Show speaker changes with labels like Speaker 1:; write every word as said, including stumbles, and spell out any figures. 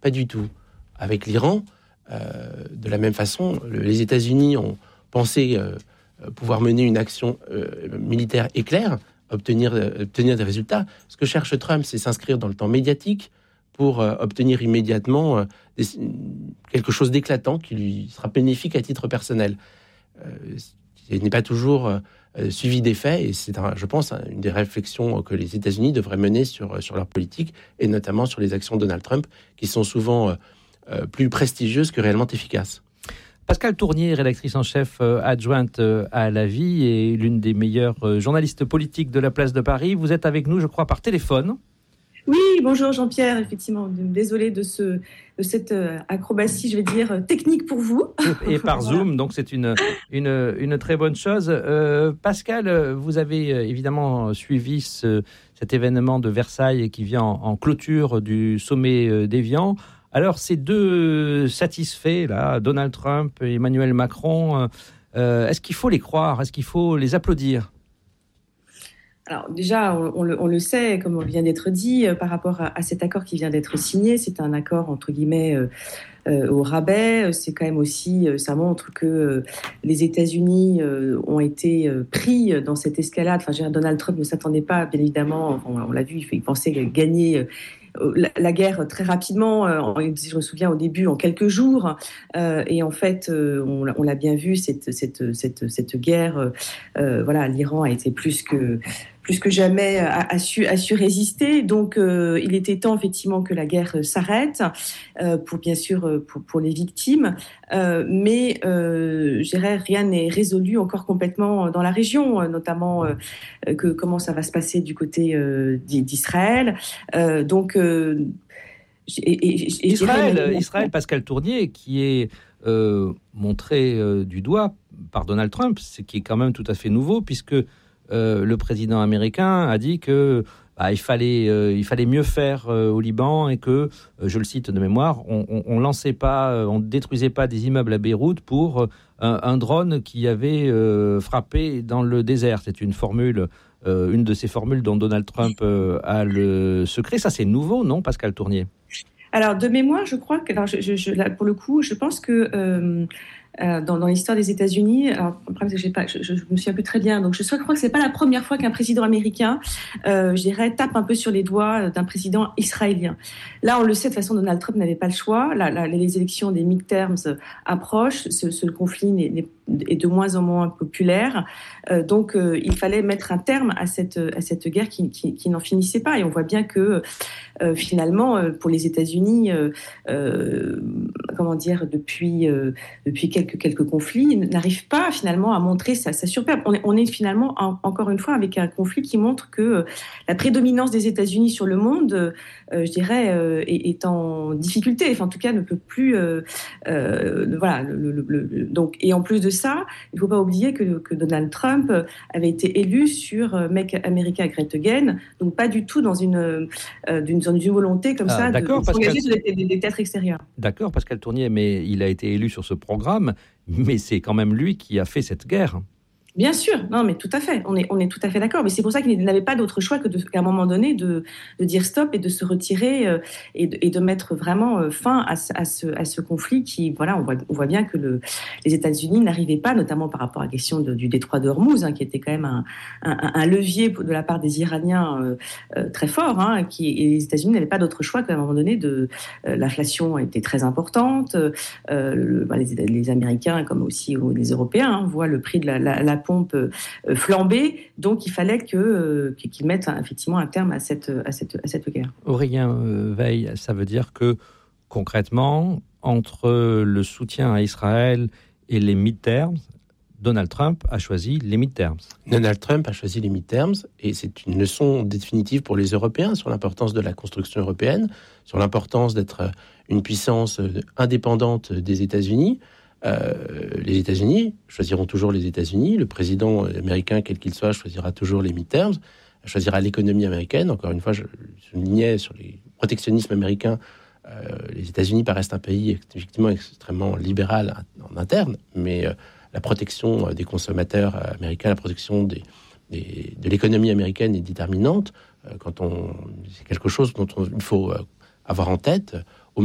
Speaker 1: Pas du tout. Avec l'Iran, euh, de la même façon, le, les États-Unis ont pensé euh, pouvoir mener une action euh, militaire éclair, obtenir, euh, obtenir des résultats. Ce que cherche Trump, c'est s'inscrire dans le temps médiatique pour euh, obtenir immédiatement euh, des, quelque chose d'éclatant qui lui sera bénéfique à titre personnel. Euh, il n'est pas toujours euh, suivi des faits, et c'est, un, je pense, une des réflexions que les États-Unis devraient mener sur, sur leur politique, et notamment sur les actions de Donald Trump, qui sont souvent euh, euh, plus prestigieuses que réellement efficaces.
Speaker 2: Pascale Tournier, rédactrice en chef euh, adjointe euh, à La Vie et l'une des meilleures euh, journalistes politiques de la place de Paris. Vous êtes avec nous, je crois, par téléphone.
Speaker 3: Oui, bonjour Jean-Pierre, effectivement, désolé de, ce, de cette euh, acrobatie, je vais dire, euh, technique pour vous.
Speaker 2: Et, et par voilà. Zoom, donc c'est une, une, une très bonne chose. Euh, Pascale, vous avez euh, évidemment suivi ce, cet événement de Versailles qui vient en, en clôture du sommet euh, d'Évian. Alors, ces deux satisfaits, là, Donald Trump et Emmanuel Macron, euh, est-ce qu'il faut les croire ? Est-ce qu'il faut les applaudir ?
Speaker 3: Alors déjà, on, on, le, on le sait, comme on vient d'être dit, euh, par rapport à, à cet accord qui vient d'être signé, c'est un accord entre guillemets euh, euh, au rabais. C'est quand même aussi, euh, ça montre que euh, les États-Unis euh, ont été euh, pris dans cette escalade. Enfin, je veux dire, Donald Trump ne s'attendait pas, bien évidemment. On, on l'a vu, il pensait gagner euh, La, la guerre très rapidement, euh, je me souviens au début en quelques jours, euh, et en fait euh, on, on l'a bien vu, cette, cette, cette, cette guerre, euh, voilà, l'Iran a été plus que, plus que jamais a, a, su, a su résister, donc euh, il était temps effectivement que la guerre s'arrête, euh, pour bien sûr pour, pour les victimes, euh, mais euh, je dirais rien n'est résolu encore complètement dans la région, notamment euh, que comment ça va se passer du côté euh, d'Israël, euh, donc euh,
Speaker 2: et, et, et Israël, dirais, Israël, Pascale Tournier, qui est euh, montré euh, du doigt par Donald Trump, ce qui est quand même tout à fait nouveau, puisque euh, le président américain a dit que bah, il fallait, euh, il fallait mieux faire euh, au Liban, et que, euh, je le cite de mémoire, on, on, on lançait pas, euh, on détruisait pas des immeubles à Beyrouth pour euh, un, un drone qui avait euh, frappé dans le désert. C'est une formule. Euh, une de ces formules dont Donald Trump euh, a le secret. Ça, c'est nouveau, non, Pascale Tournier ?
Speaker 3: Alors, de mémoire, je crois que, alors, je, je, je, là, pour le coup, je pense que euh, euh, dans, dans l'histoire des États-Unis, alors, le problème, c'est que j'ai pas, je, je, je me souviens plus très bien, donc je, je crois que c'est pas la première fois qu'un président américain, euh, je dirais, tape un peu sur les doigts d'un président israélien. Là, on le sait, de toute façon, Donald Trump n'avait pas le choix. Là, là, les élections des midterms approchent, ce, ce conflit n'est, n'est, est de moins en moins populaire. Euh, donc, euh, il fallait mettre un terme à cette, à cette guerre qui, qui, qui n'en finissait pas. Et on voit bien que, euh, finalement, euh, pour les États-Unis, euh, euh, comment dire, depuis, euh, depuis quelques, quelques conflits, n'arrive pas finalement à montrer sa, sa superbe. On est, on est finalement, en, encore une fois, avec un conflit qui montre que euh, la prédominance des États-Unis sur le monde, euh, je dirais, euh, est, est en difficulté. Enfin, en tout cas, ne peut plus. Euh, euh, voilà. Le, le, le, donc, et en plus de ça, il ne faut pas oublier que, que Donald Trump avait été élu sur Make America Great Again, donc pas du tout dans une, euh, d'une, dans une volonté comme ah, ça de, de s'engager sur des, des, des théâtres extérieurs.
Speaker 2: D'accord, Pascale Tournier, mais il a été élu sur ce programme, mais c'est quand même lui qui a fait cette guerre.
Speaker 3: Bien sûr, non, mais tout à fait, on est, on est tout à fait d'accord. Mais c'est pour ça qu'il n'avait pas d'autre choix que de, qu'à un moment donné de, de dire stop et de se retirer euh, et, de, et de mettre vraiment euh, fin à, à, ce, à ce conflit qui, voilà, on voit, on voit bien que le, les États-Unis n'arrivaient pas, notamment par rapport à la question de, du détroit de Hormuz, hein, qui était quand même un, un, un levier de la part des Iraniens euh, euh, très fort, hein, qui, et les États-Unis n'avaient pas d'autre choix qu'à un moment donné de, euh, l'inflation était très importante, euh, le, bah, les, les Américains comme aussi les Européens hein, voient le prix de la, la, la pompe euh, flambée, donc il fallait que, euh, qu'ils mettent hein, effectivement un terme à cette, à cette, à cette guerre.
Speaker 2: Aurélien euh, Veil, ça veut dire que concrètement, entre le soutien à Israël et les midterms, Donald Trump a choisi les midterms.
Speaker 1: Donald Trump a choisi les midterms, et c'est une leçon définitive pour les Européens sur l'importance de la construction européenne, sur l'importance d'être une puissance indépendante des États-Unis. Euh, les États-Unis choisiront toujours les États-Unis. Le président américain, quel qu'il soit, choisira toujours les midterms, choisira l'économie américaine. Encore une fois, je soulignais sur les protectionnismes américains. Euh, les États-Unis paraissent un pays effectivement extrêmement libéral en interne, mais euh, la protection des consommateurs américains, la protection des, des, de l'économie américaine est déterminante. Euh, quand on, c'est quelque chose dont on, il faut euh, avoir en tête.